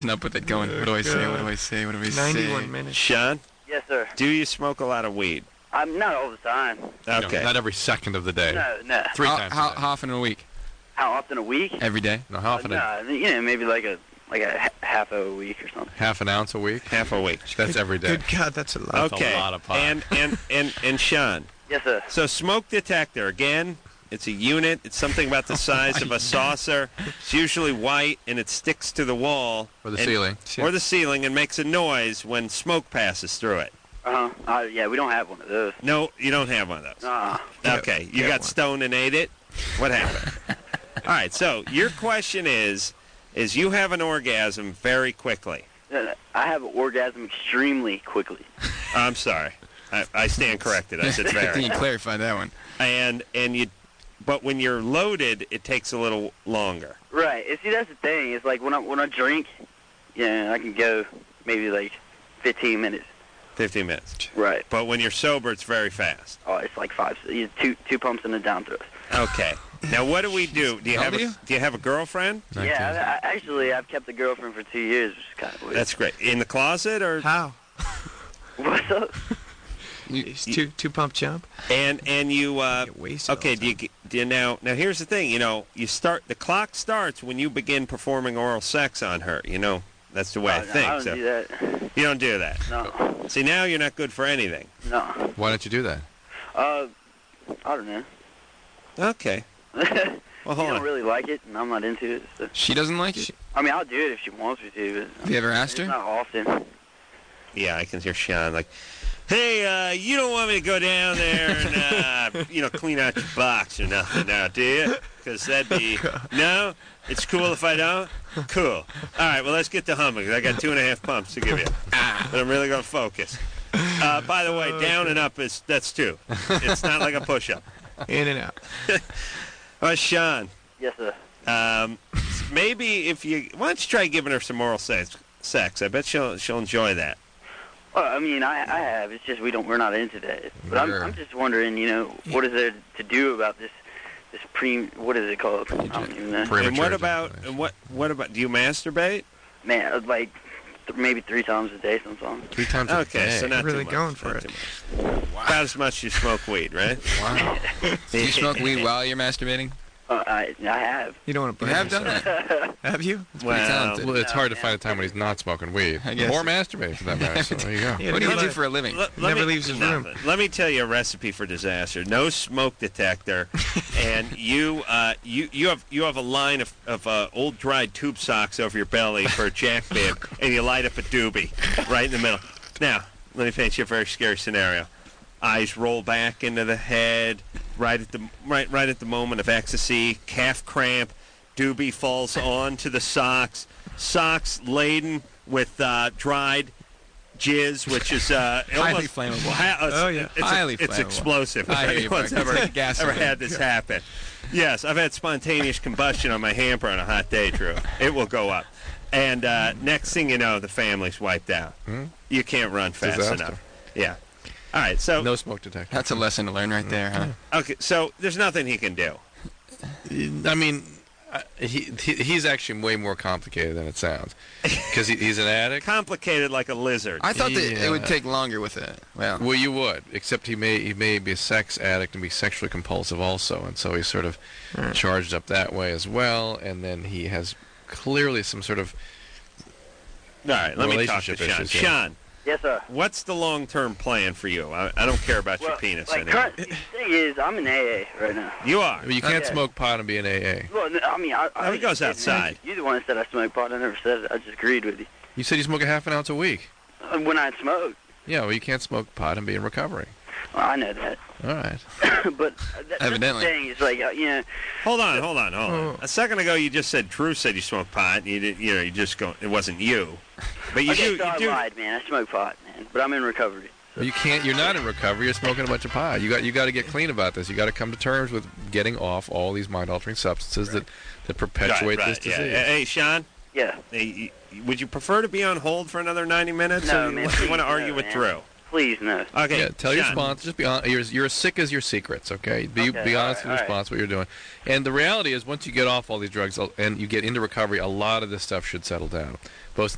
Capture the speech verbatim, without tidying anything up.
Up with it going. What do I say? What do I say? What do I say? ninety-one minutes. Sean, Yes, sir. do you smoke a lot of weed? I'm not all the time. Okay. No, not every second of the day. No, no. Three how, times how, a day. how often a week? How often a week? Every day? No, how often? Uh, a, no, you know, maybe like a like a ha- half a week or something. half an ounce a week? Half a week. That's every day. Good God, that's a lot. That's Okay. a lot of pot. And, and, and, and Sean, Yes, sir. so smoke detector, again, it's a unit. It's something about the size of a saucer. It's usually white, and it sticks to the wall. Or the and- ceiling. Or the ceiling, and makes a noise when smoke passes through it. Uh-huh. Uh, yeah, we don't have one of those. No, you don't have one of those. Uh, Okay, you get got one. stoned and ate it? What happened? All right, so your question is, is you have an orgasm very quickly. I have an orgasm extremely quickly. I'm sorry. I, I stand corrected. I said I think very. you clarified that one. And and you, but when you're loaded, it takes a little longer. Right. And see, that's the thing. It's like when I when I drink, yeah, I can go maybe like fifteen minutes. fifteen minutes. Right. But when you're sober, it's very fast. Oh, it's like five, you- two two pumps in the down throat. Okay. Now what do we do? Do you How have old a, are you? do you have a girlfriend? Yeah, I, I, actually, I've kept a girlfriend for two years, which is kind of weird. That's great. In the closet or How? What's up? It's two two pump jump. and and you uh Get wasted okay, all the do you time. do you now now here's the thing, you know, you start the clock starts when you begin performing oral sex on her, you know. That's the way Oh, I no, think. I don't so do that. you don't do that. No, See, now you're not good for anything. no. Why don't you do that? Uh, I don't know. Okay. you Well, hold don't on. really like it, and I'm not into it. So. She doesn't like it? I mean, I'll do it if she wants me to, but Have you ever asked it's her? not often. Yeah, I can hear Sean like, "Hey, uh, you don't want me to go down there and uh, you know, clean out your box or nothing now, do you? Because that'd be no. It's cool if I don't. Cool. All right, well, let's get to humming. 'Cause I got two and a half pumps to give you, but I'm really gonna focus. Uh, by the way, down and up is that's two. It's not like a push-up. In and out. Uh, Sean, Yes, sir. um, maybe if you why don't you try giving her some oral sex? Sex. I bet she'll she'll enjoy that. Well, I mean, I, I have. It's just we don't. We're not into that. But I'm, Sure. I'm just wondering, you know, what is there to do about this? This pre. What is it called? I don't even know. Pre- And what Premature about ejaculation. and what what about? Do you masturbate? Man, uh, like th- maybe three times a day sometimes. Three times a Okay, day. so not Really too much, going for not it. too much. About as much as you smoke weed, right? Wow. Do you smoke weed while you're masturbating? Uh, I I have. You don't want to You burn have done yourself. that. Have you? Well, talented. Well, it's No, hard to yeah. find a time when he's not smoking weed. I guess. Or masturbating, for that matter. So there you go. Yeah, What do you never- do for a living? Let, let Never me, leaves his no, room. Let me tell you a recipe for disaster. No smoke detector, and you uh, you you have you have a line of, of uh, old dried tube socks over your belly for a jack bib, and you light up a doobie right in the middle. Now, let me paint you a very scary scenario. Eyes roll back into the head, right at the right right at the moment of ecstasy. Calf cramp. Doobie falls onto the socks. Socks laden with uh, dried jizz, which is uh, Highly almost, flammable. Ha- it's, Oh, yeah. it's, Highly it's flammable. explosive. If I hear you, anyone's Buck. ever, It's like gasoline. ever had this happen. Yes, I've had spontaneous combustion on my hamper on a hot day, Drew. It will go up. And uh, next thing you know, the family's wiped out. Hmm? You can't run fast Disaster. enough. Yeah. All right, so, No smoke detector. That's a lesson to learn right there, huh? okay, so there's nothing he can do. I mean, uh, he, he he's actually way more complicated than it sounds. Because he, he's an addict. Complicated like a lizard. I thought that it would Yeah. take longer with it. Well, Well, you would, except he may he may be a sex addict and be sexually compulsive also, and so he's sort of charged up that way as well. And then he has clearly some sort of All right, let me talk to relationship Sean. issues, yeah. Sean, Yes, sir. what's the long-term plan for you? I, I don't care about your Well, penis like, anymore. current, the thing is, I'm in A A right now. You are. I mean, you can't Okay. smoke pot and be an A A. Well, no, I mean, I. I No, he was goes just kidding, man. outside. You're the one that said I smoke pot. I never said it. I just agreed with you. You said you smoke a half an ounce a week. Uh, When I smoke, Yeah, well, you can't smoke pot and be in recovery. well, I know that. All right. but uh, that, Evidently. that's the thing. It's like, uh, you know, Hold on, hold on, hold on. Oh. A second ago, you just said Drew said you smoked pot. And you did, you know, you just go. It wasn't you, but you okay, do. so You I do. lied, man. I smoke pot, man. But I'm in recovery. Well, you can't. You're not in recovery. You're smoking a bunch of pot. You got. You got to get clean about this. You got to come to terms with getting off all these mind-altering substances that that perpetuate right, this right, yeah. disease. Hey, Sean, Yeah. hey, you- would you prefer to be on hold for another ninety minutes? No, or you man, want- you please, want to no, argue with man. Drew? Please, no. Okay. Yeah, tell your Sean, sponsor. Just be honest. You're, you're as sick as your secrets. Okay. Be Okay, be all honest right, with all your right. sponsor what you're doing. And the reality is, once you get off all these drugs and you get into recovery, a lot of this stuff should settle down. Both